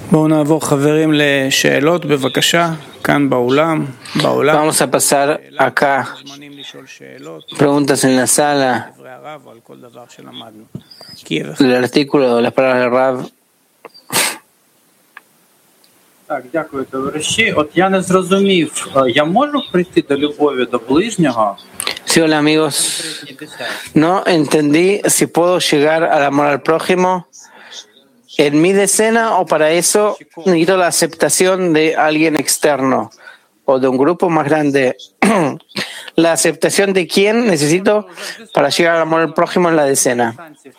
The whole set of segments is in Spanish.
בואו נעבור חברים לשאלות בבקשה, כאן באולם. Vamos a pasar acá preguntas en la sala. El artículo, las palabras del Rav. Так, дякую, товариші. От я не зрозумів, я можу прийти до любові до ближнього? Sí, hola amigos. No entendí si puedo llegar al amor al prójimo en mi decena o para eso necesito la aceptación de alguien externo o de un grupo más grande. ¿La aceptación de quién necesito para llegar al amor al prójimo en la decena?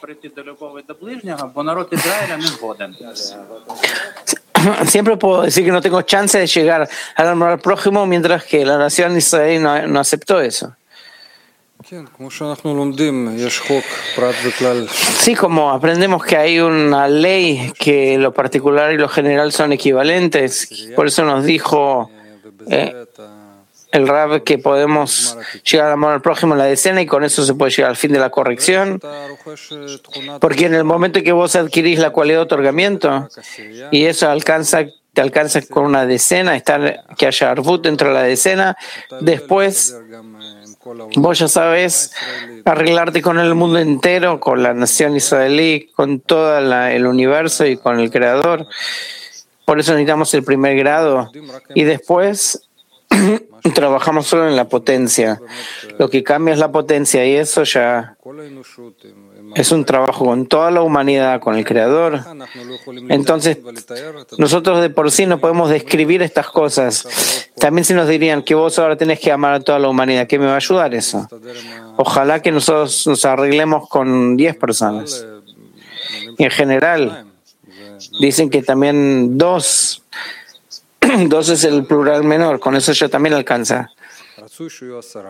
Siempre puedo decir que no tengo chance de llegar al amor al prójimo mientras que la nación de Israel no aceptó eso. Sí, como aprendemos que hay una ley que lo particular y lo general son equivalentes, por eso nos dijo el Rab que podemos llegar al amor al prójimo en la decena y con eso se puede llegar al fin de la corrección, porque en el momento en que vos adquirís la cualidad de otorgamiento y eso te alcanza con una decena, que haya arvut dentro de la decena, después vos ya sabes arreglarte con el mundo entero, con la nación israelí, con todo el universo y con el Creador. Por eso necesitamos el primer grado y después trabajamos solo en la potencia. Lo que cambia es la potencia y eso ya es un trabajo con toda la humanidad, con el Creador. Entonces, nosotros de por sí no podemos describir estas cosas. También si nos dirían que vos ahora tenés que amar a toda la humanidad, ¿qué me va a ayudar eso? Ojalá que nosotros nos arreglemos con 10 personas. Y en general, dicen que también 2 es el plural menor, con eso ya también alcanza.